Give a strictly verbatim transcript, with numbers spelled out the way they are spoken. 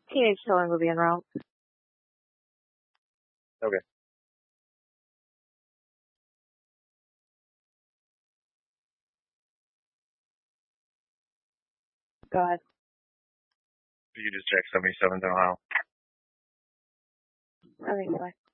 Teenage Children will be en route. Okay. Go ahead. You just check seventy-seventh in Ohio. Okay, bye.